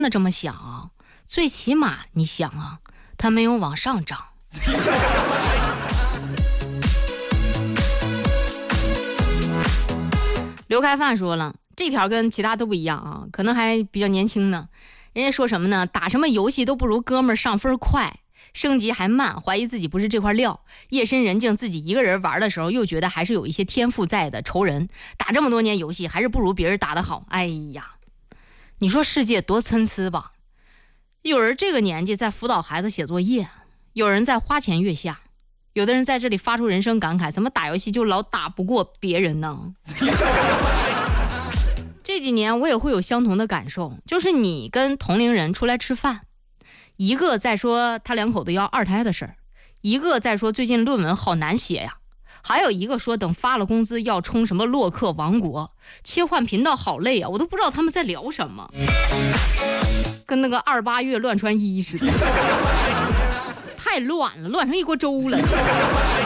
那这么想啊，最起码你想啊，它没有往上涨。刘开范说了，这条跟其他都不一样啊，可能还比较年轻呢。人家说什么呢？打什么游戏都不如哥们儿上分快，升级还慢，怀疑自己不是这块料。夜深人静，自己一个人玩的时候，又觉得还是有一些天赋在的。仇人打这么多年游戏，还是不如别人打得好。哎呀，你说世界多参差吧？有人这个年纪在辅导孩子写作业，有人在花前月下，有的人在这里发出人生感慨：怎么打游戏就老打不过别人呢？这几年我也会有相同的感受，就是你跟同龄人出来吃饭，一个在说他两口子要二胎的事儿，一个在说最近论文好难写呀，还有一个说等发了工资要冲什么洛克王国，切换频道好累啊，我都不知道他们在聊什么，跟那个28月乱穿衣似的，太乱了，乱成一锅粥了。